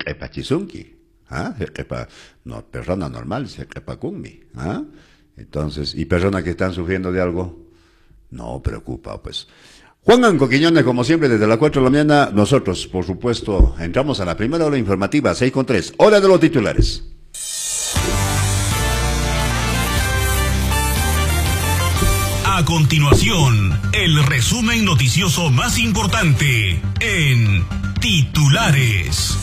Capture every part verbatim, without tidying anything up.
heqepa chisunki. ¿Ah? Heqepa, no, persona normal, heqepa kunmi. ¿Ah? Entonces, ¿y personas que están sufriendo de algo? No preocupa, pues. Juan Anco Quiñones, como siempre, desde las cuatro de la mañana, nosotros, por supuesto, entramos a la primera hora informativa, seis con tres, hora de los titulares. A continuación, el resumen noticioso más importante en titulares.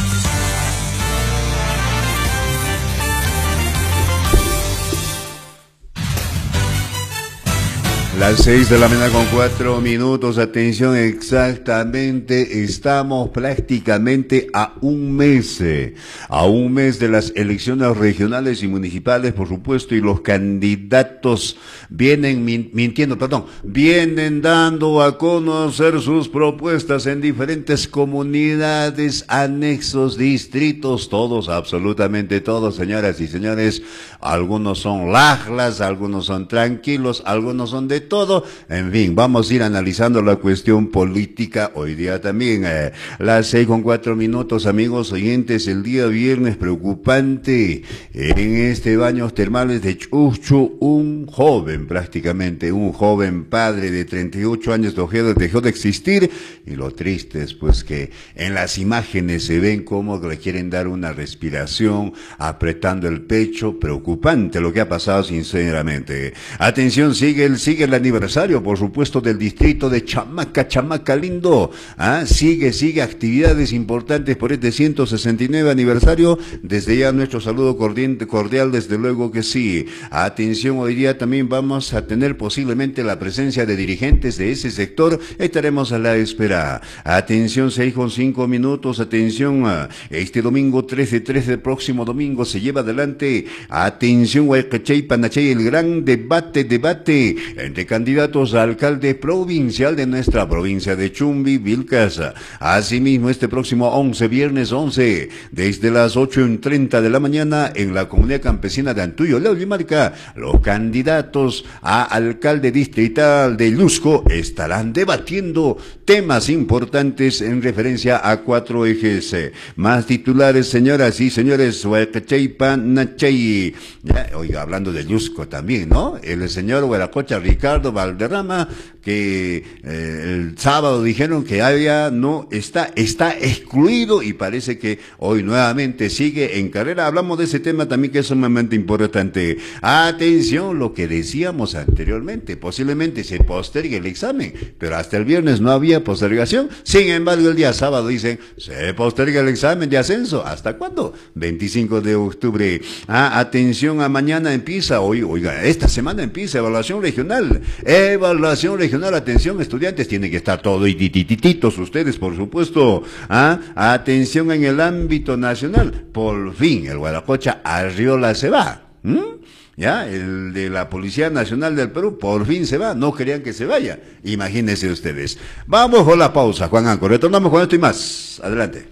Las seis de la mañana con cuatro minutos, atención, exactamente, estamos prácticamente a un mes, eh, a un mes de las elecciones regionales y municipales, por supuesto, y los candidatos vienen mintiendo, perdón, vienen dando a conocer sus propuestas en diferentes comunidades, anexos, distritos, todos, absolutamente todos, señoras y señores, algunos son lajlas, algunos son tranquilos, algunos son de todo, en fin, vamos a ir analizando la cuestión política hoy día también. Eh, las seis con cuatro minutos, amigos oyentes, el día viernes preocupante en este baños termales de Chuchu, un joven prácticamente, un joven padre de treinta y ocho años dejó, dejó de existir, y lo triste es pues que en las imágenes se ven como le quieren dar una respiración, apretando el pecho, preocupante lo que ha pasado sinceramente. Atención, sigue el, sigue el aniversario, por supuesto, del distrito de Chamaca, Chamaca lindo, ¿ah? sigue, sigue actividades importantes por este ciento sesenta y nueve aniversario, desde ya nuestro saludo cordial, cordial, desde luego que sí. Atención, hoy día también vamos a tener posiblemente la presencia de dirigentes de ese sector, estaremos a la espera. Atención, seis con cinco minutos, atención, este domingo trece, trece, próximo domingo se lleva adelante, atención, Huaycachay, Panachay, el gran debate, debate, entre candidatos a alcalde provincial de nuestra provincia de Chumbi, Vilcasa. Asimismo, este próximo once, viernes once, desde las ocho y treinta de la mañana, en la comunidad campesina de Antuyo, Limarca, los candidatos a alcalde distrital de Lusco estarán debatiendo temas importantes en referencia a cuatro ejes. Más titulares, señoras y señores, Huaycachay, Panachay. Ya, oiga, hablando de Lusco también, ¿no? El señor Huaracocha Ricardo Valderrama, que eh, el sábado dijeron que había, no, está, está excluido, y parece que hoy nuevamente sigue en carrera. Hablamos de ese tema también, que es sumamente importante. Atención, lo que decíamos anteriormente, posiblemente se postergue el examen, pero hasta el viernes no había postergación. Sin embargo, el día sábado dicen, se posterga el examen de ascenso. ¿Hasta cuándo? veinticinco de octubre. Ah, atención, a mañana empieza, hoy, oiga, esta semana empieza evaluación regional. Evaluación regional, atención, estudiantes, tienen que estar todo y titititos ustedes, por supuesto. ¿Ah? Atención, en el ámbito nacional, por fin el Huaracocha Arriola se va. ¿Mm? Ya, el de la Policía Nacional del Perú por fin se va, no querían que se vaya, imagínense ustedes. Vamos con la pausa, Juan Anco, retornamos con esto y más, adelante.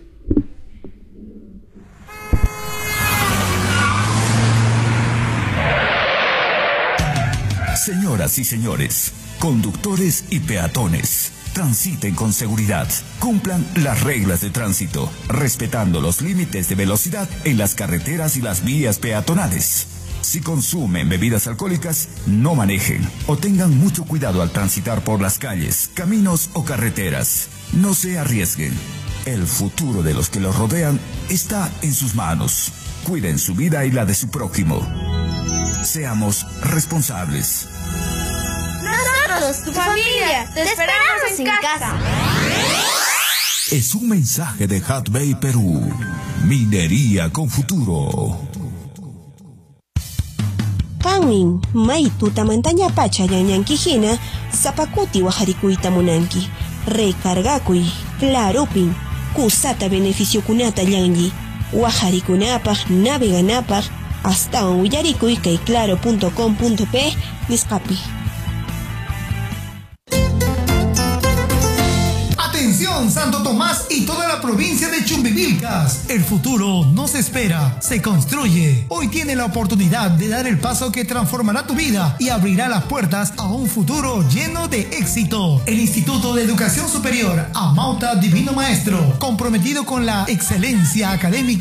Señoras y señores, conductores y peatones, transiten con seguridad, cumplan las reglas de tránsito, respetando los límites de velocidad en las carreteras y las vías peatonales. Si consumen bebidas alcohólicas, no manejen o tengan mucho cuidado al transitar por las calles, caminos o carreteras. No se arriesguen. El futuro de los que los rodean está en sus manos. Cuiden su vida y la de su prójimo. Seamos responsables. Nosotros, tu familia, te esperamos en casa. Es un mensaje de Hatbay Perú. Minería con futuro. Kanmin, maitu tamantaña pacha yanyankijina, zapakuti wajarikuita munanki. Recargakui, clarupin, kusata beneficio kunata yangi. Wajarikunapaj, naveganapaj, hasta un willarikuy kay claro punto com punto pe, nisqapi. Atención, Santo Tomás y toda la provincia de Chumbivilcas. El futuro no se espera, se construye. Hoy tiene la oportunidad de dar el paso que transformará tu vida y abrirá las puertas a un futuro lleno de éxito. El Instituto de Educación Superior Amauta Divino Maestro, comprometido con la excelencia académica